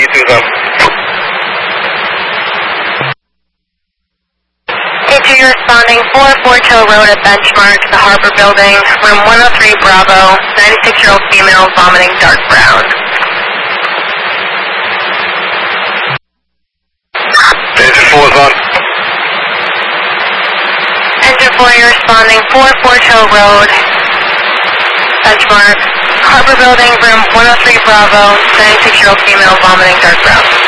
2's up. A2, you're responding 4 Fort Hill Road at Benchmark, the Harbor Building, room 103 Bravo, 96-year-old female, vomiting dark brown. Engine 4's on. Engine 4, you're responding 4 Fort Hill Road, Benchmark, Harbor Building, room 103 Bravo, 96-year-old female, vomiting dark brown.